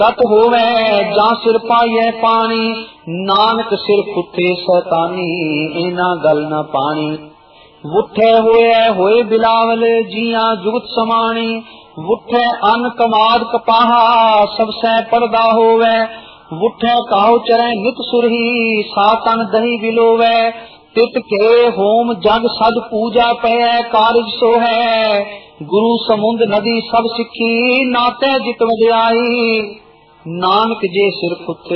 तत होवे जा सिर पाइए पानी, नानक सिर कुत्ते शैतानी, इना गल न पानी। वुठे होए बिलावल, जिया जुगत समानी, वुठे अन्न कमाद कपाहा, सबसे पर्दा होवे। वुठे काहु चरै नित सुरही, सातन दही बिलोवे। तित के होम जग सद पूजा पे, कारज सो है। गुरु समुंद नदी सब सिखी, नाते जित वजाई। नानक जे सिर कुत्ते